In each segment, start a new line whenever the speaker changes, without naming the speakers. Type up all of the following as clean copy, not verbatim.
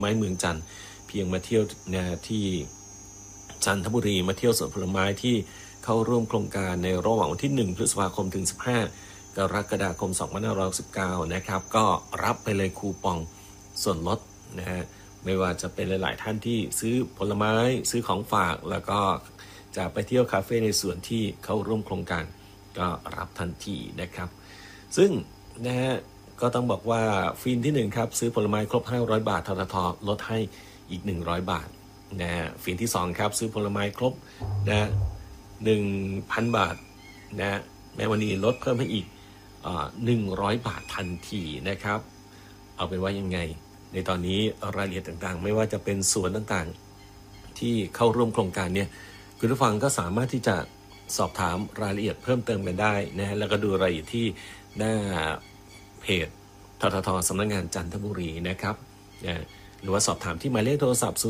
ไม้เมืองจันทร์เพียงมาเที่ยวที่จันทบุรีมาเที่ยวสวนผลไม้ที่เข้าร่วมโครงการในระหว่างวันที่1พฤษภาคมถึง15กรกฎาคม2519นะครับก็รับไปเลยคูปองส่วนลดนะฮะไม่ว่าจะเป็นหลายๆท่านที่ซื้อผลไม้ซื้อของฝากแล้วก็จะไปเที่ยวคาเฟ่ในส่วนที่เข้าร่วมโครงการก็รับทันทีนะครับซึ่งนะฮะก็ต้องบอกว่าฟินที่1ครับซื้อผลไม้ครบ500บาททททลดให้อีก100บาทนะฟินที่2ครับซื้อผลไม้ครบนะ 1,000 บาทนะแม้วันนี้ลดเพิ่มให้อีก100บาททันทีนะครับเอาเป็นว่ายังไงในตอนนี้รายละเอียดต่างๆไม่ว่าจะเป็นสวนต่างๆที่เข้าร่วมโครงการเนี่ยคุณผู้ฟังก็สามารถที่จะสอบถามรายละเอียดเพิ่มเติมกันได้นะแล้วก็ดูรายละเอียดที่หน้าเพจทททสำนักงานจันทบุรีนะครับนะหรือว่าสอบถามที่หมายเลขโทรศัพท์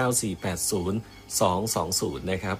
0394802220นะครับ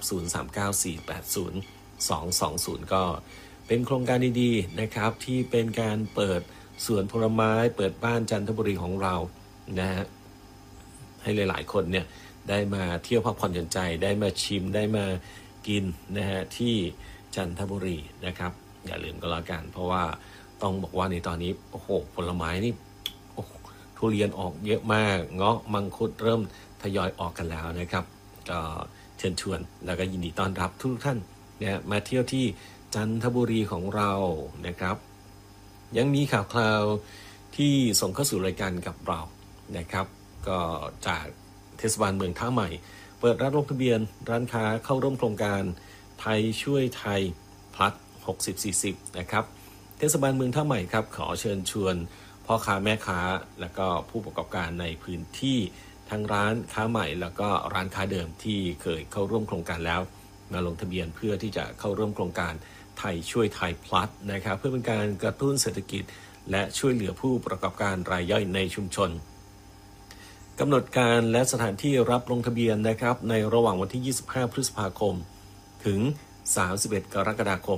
0394802220ก็เป็นโครงการดีๆนะครับที่เป็นการเปิดสวนผลไม้เปิดบ้านจันทบุรีของเรานะฮะให้หลายๆคนเนี่ยได้มาเที่ยวพักผ่อนหย่อนใจได้มาชิมได้มากินนะฮะที่จันทบุรีนะครับอย่าลืมก็แล้วกันเพราะว่าต้องบอกว่าในตอนนี้โอ้โหผลไม้นี่ทุเรียนออกเยอะมากเงาะมังคุดเริ่มทยอยออกกันแล้วนะครับก็เชิญชวนแล้วก็ยินดีต้อนรับทุกท่านเนี่ยมาเที่ยวที่จันทบุรีของเรานะครับยังมีข่าวคราวที่ส่งเข้าสู่รายการกับเรานะครับก็จากเทศบาลเมืองท่าใหม่เปิดรับลงทะเบียนร้านค้าเข้าร่วมโครงการไทยช่วยไทยพลัส60-40นะครับเทศบาลเมืองท่าใหม่ครับขอเชิญชวนพ่อค้าแม่ค้าและก็ผู้ประกอบการในพื้นที่ทั้งร้านค้าใหม่แล้วก็ร้านค้าเดิมที่เคยเข้าร่วมโครงการแล้วมาลงทะเบียนเพื่อที่จะเข้าร่วมโครงการไทยช่วยไทยพลัสนะครับเพื่อเป็นการกระตุ้นเศรษฐกิจและช่วยเหลือผู้ประกอบการรายย่อยในชุมชนกำหนดการและสถานที่รับลงทะเบียนนะครับในระหว่างวันที่25พฤษภาคมถึง31กรกฎาคม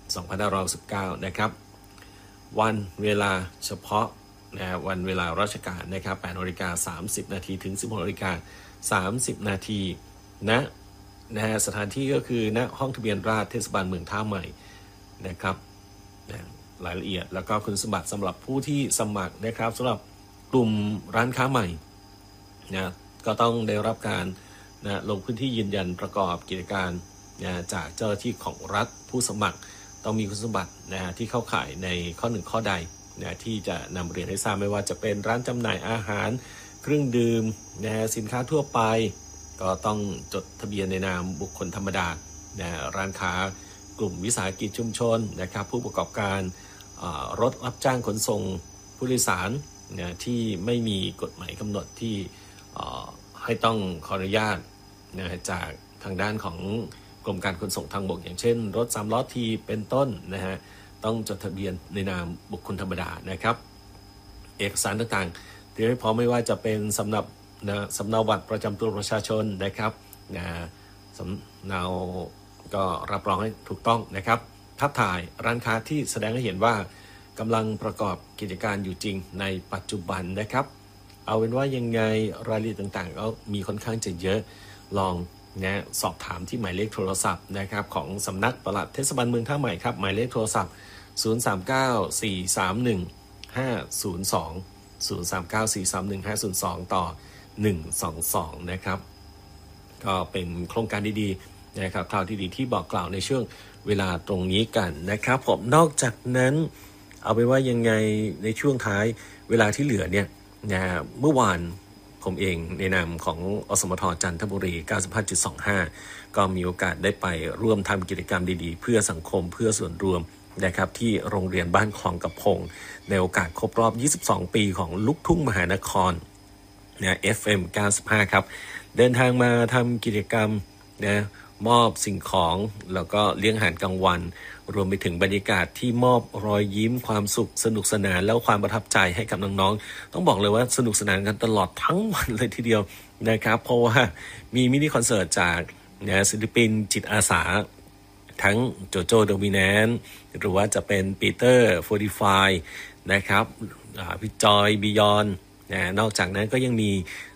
2519นะครับวันเวลาเฉพาะนะวันเวลาราชการนะครับ 8:30 น.ถึง 16:30 น.นะสถานที่ก็คือณห้องทะเบียนราษฎรเทศบาลเมืองท่าใหม่นะครับนะรายละเอียดแล้วก็คุณสมบัติสำหรับผู้ที่สมัครนะครับสำหรับกลุ่มร้านค้าใหม่นะก็ต้องได้รับการนะลงพื้นที่ยืนยันประกอบกิจการนะจากเจ้าหน้าที่ของรัฐผู้สมัครต้องมีคุณสมบัตินะที่เข้าข่ายในข้อ1ข้อใดนะที่จะนำเรียนให้ทราบไม่ว่าจะเป็นร้านจำหน่ายอาหารเครื่องดื่มนะสินค้าทั่วไปก็ต้องจดทะเบียนในนามบุคคลธรรมดานะร้านค้ากลุ่มวิสาหกิจชุมชนนะครับผู้ประกอบการรถรับจ้างขนส่งผู้โดยสารนะที่ไม่มีกฎหมายกำหนดที่ให้ต้องขออนุญาตนะจากทางด้านของกรมการขนส่งทางบกอย่างเช่นรถ3ล้อทีเป็นต้นนะฮะต้องจดทะเบียนในนามบุคคลธรรมดานะครับเอกสารต่างๆที่ให้พร้อมไม่ว่าจะเป็นสำเนาบัตรประจำตัวประชาชนนะครับสำเนาก็รับรองให้ถูกต้องนะครับภาพถ่ายร้านค้าที่แสดงให้เห็นว่ากำลังประกอบกิจการอยู่จริงในปัจจุบันนะครับเอาเป็นว่ายังไงรายละเอียดต่างๆก็มีค่อนข้างจะเยอะลองนะสอบถามที่หมายเลขโทรศัพท์นะครับของสำนักปลัดเทศบาลเมืองท่าใหม่ครับหมายเลขโทรศัพท์039431502039431502ต่อ122นะครับก็เป็นโครงการดีๆนะครับข่าวดีๆที่บอกกล่าวในช่วงเวลาตรงนี้กันนะครับผมนอกจากนั้นเอาไปว่ายังไงในช่วงท้ายเวลาที่เหลือเนี่ยนะเมื่อวานผมเองในนามของอสมทจันทบุรี 95.25 ก็มีโอกาสได้ไปร่วมทำกิจกรรมดีๆเพื่อสังคมเพื่อส่วนรวมนะครับที่โรงเรียนบ้านคลองกระพงในโอกาสครบรอบ22ปีของลูกทุ่งมหานครนะ FM 95ครับเดินทางมาทำกิจกรรมนะมอบสิ่งของแล้วก็เลี้ยงอาหารกลางวันรวมไปถึงบรรยากาศที่มอบรอยยิ้มความสุขสนุกสนานแล้วความประทับใจให้กับน้องๆต้องบอกเลยว่าสนุกสนานกันตลอดทั้งวันเลยทีเดียวนะครับเพราะว่ามีมินิคอนเสิร์ตจากศิลปินจิตอาสาทั้งโจโจโดมิแนนหรือว่าจะเป็นปีเตอร์45นะครับพี่จอยบิยอนนอกจากนั้นก็ยังมี